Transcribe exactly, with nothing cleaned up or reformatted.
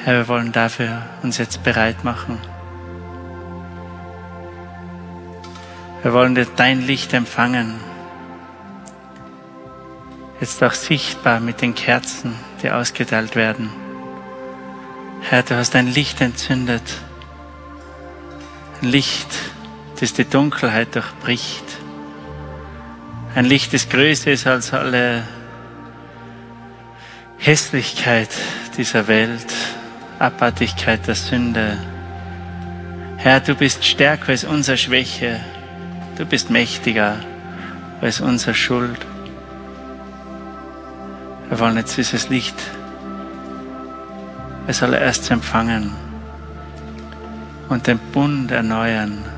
Herr, wir wollen dafür uns jetzt bereit machen. Wir wollen dein Licht empfangen. Jetzt auch sichtbar mit den Kerzen, die ausgeteilt werden. Herr, du hast ein Licht entzündet. Ein Licht, das die Dunkelheit durchbricht. Ein Licht, das größer ist als alle Hässlichkeit dieser Welt, Abartigkeit der Sünde. Herr, du bist stärker als unsere Schwäche. Du bist mächtiger als unsere Schuld. Wir wollen jetzt dieses Licht als allererstes empfangen und den Bund erneuern